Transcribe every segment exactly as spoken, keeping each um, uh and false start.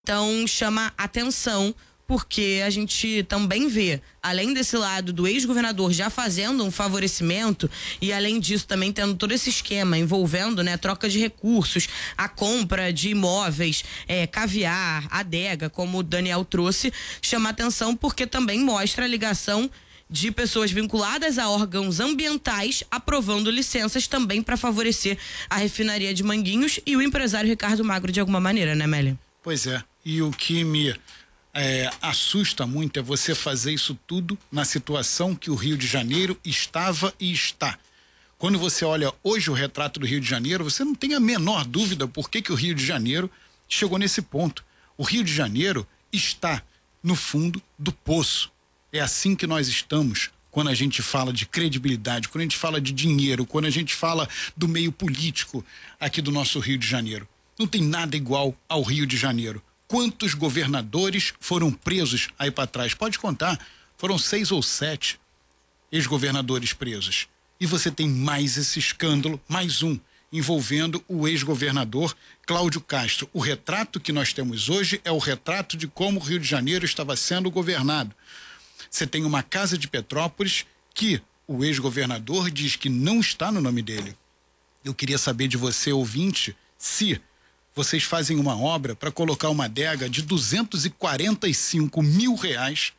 Então chama atenção, porque a gente também vê, além desse lado do ex-governador já fazendo um favorecimento, e além disso também tendo todo esse esquema envolvendo, né, troca de recursos, a compra de imóveis, é, caviar, adega, como o Daniel trouxe, chama atenção porque também mostra a ligação de pessoas vinculadas a órgãos ambientais aprovando licenças também para favorecer a refinaria de Manguinhos e o empresário Ricardo Magro de alguma maneira, né, Mélia? Pois é, e o que me É, assusta muito é você fazer isso tudo na situação que o Rio de Janeiro estava e está. Quando você olha hoje o retrato do Rio de Janeiro, você não tem a menor dúvida por que, que o Rio de Janeiro chegou nesse ponto. O Rio de Janeiro está no fundo do poço. É assim que nós estamos quando a gente fala de credibilidade, quando a gente fala de dinheiro, quando a gente fala do meio político aqui do nosso Rio de Janeiro. Não tem nada igual ao Rio de Janeiro. Quantos governadores foram presos aí para trás? Pode contar, foram seis ou sete ex-governadores presos. E você tem mais esse escândalo, mais um, envolvendo o ex-governador Cláudio Castro. O retrato que nós temos hoje é o retrato de como o Rio de Janeiro estava sendo governado. Você tem uma casa de Petrópolis que o ex-governador diz que não está no nome dele. Eu queria saber de você, ouvinte, se vocês fazem uma obra para colocar uma adega de duzentos e quarenta e cinco mil reais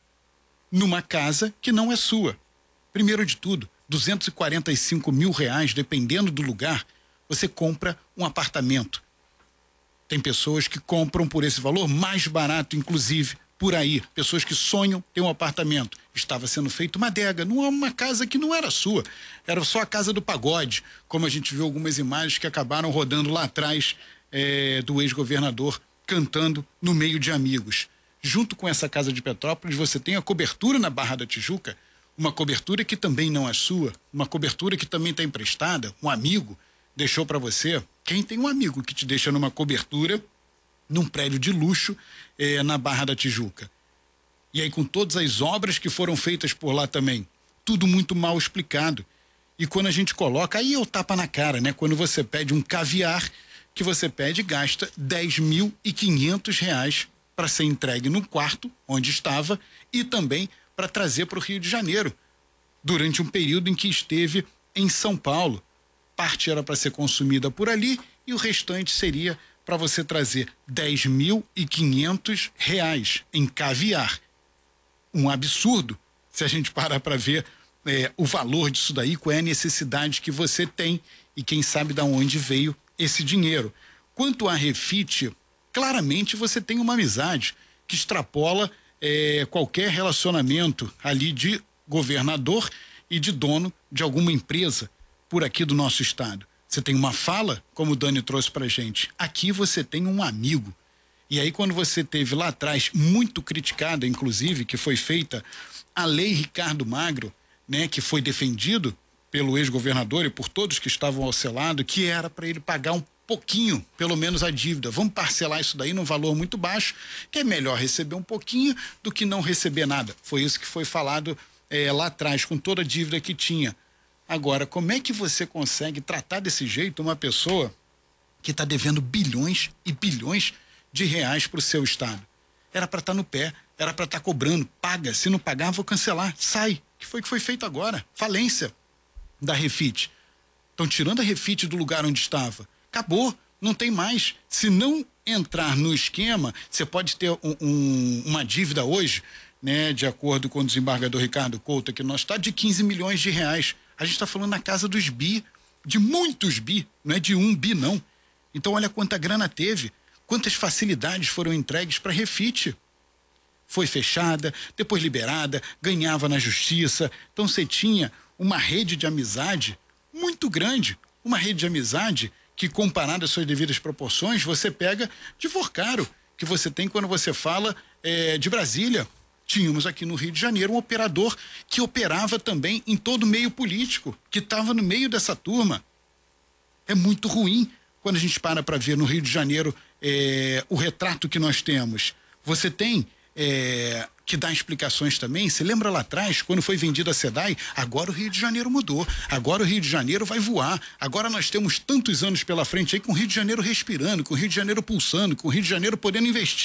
numa casa que não é sua. Primeiro de tudo, duzentos e quarenta e cinco mil reais, dependendo do lugar, você compra um apartamento. Tem pessoas que compram por esse valor mais barato, inclusive, por aí. Pessoas que sonham ter um apartamento. Estava sendo feita uma adega, não é uma casa que não era sua. Era só a casa do pagode, como a gente viu algumas imagens que acabaram rodando lá atrás, É, do ex-governador cantando no meio de amigos. Junto com essa casa de Petrópolis, você tem a cobertura na Barra da Tijuca, uma cobertura que também não é sua, uma cobertura que também está emprestada, um amigo deixou para você. Quem tem um amigo que te deixa numa cobertura, num prédio de luxo, é, na Barra da Tijuca? E aí com todas as obras que foram feitas por lá também, tudo muito mal explicado. E quando a gente coloca, aí é o tapa na cara, né? Quando você pede um caviar, que você pede e gasta dez mil e quinhentos reais para ser entregue no quarto onde estava e também para trazer para o Rio de Janeiro, durante um período em que esteve em São Paulo. Parte era para ser consumida por ali e o restante seria para você trazer dez mil e quinhentos reais em caviar. Um absurdo, se a gente parar para ver é, o valor disso daí, qual é a necessidade que você tem e quem sabe de onde veio esse dinheiro. Quanto à Refit, claramente você tem uma amizade que extrapola é, qualquer relacionamento ali de governador e de dono de alguma empresa por aqui do nosso estado. Você tem uma fala, como o Dani trouxe pra gente. Aqui você tem um amigo. E aí quando você teve lá atrás, muito criticada, inclusive, que foi feita a lei Ricardo Magro, né, que foi defendido pelo ex-governador e por todos que estavam ao seu lado, que era para ele pagar um pouquinho, pelo menos a dívida. Vamos parcelar isso daí num valor muito baixo, que é melhor receber um pouquinho do que não receber nada. Foi isso que foi falado é, lá atrás, com toda a dívida que tinha. Agora, como é que você consegue tratar desse jeito uma pessoa que está devendo bilhões e bilhões de reais para o seu estado? Era para estar no pé, era para estar cobrando, paga, se não pagar, vou cancelar, sai. Que foi que foi feito agora? Falência da Refit. Estão tirando a Refit do lugar onde estava. Acabou, não tem mais. Se não entrar no esquema, você pode ter um, um, uma dívida hoje, né, de acordo com o desembargador Ricardo Couto, que nós está de quinze milhões de reais. A gente está falando na casa dos bi, de muitos bi, não é de um bi não. Então olha quanta grana teve, quantas facilidades foram entregues para a Refit. Foi fechada, depois liberada, ganhava na justiça. Então você tinha uma rede de amizade muito grande, uma rede de amizade que, comparada às suas devidas proporções, você pega de Forcaro, que você tem quando você fala é, de Brasília. Tínhamos aqui no Rio de Janeiro um operador que operava também em todo o meio político, que estava no meio dessa turma. É muito ruim quando a gente para para ver no Rio de Janeiro é, o retrato que nós temos. Você tem é, que dá explicações também. Você lembra lá atrás, quando foi vendida a SEDAI? Agora o Rio de Janeiro mudou. Agora o Rio de Janeiro vai voar. Agora nós temos tantos anos pela frente aí com o Rio de Janeiro respirando, com o Rio de Janeiro pulsando, com o Rio de Janeiro podendo investir.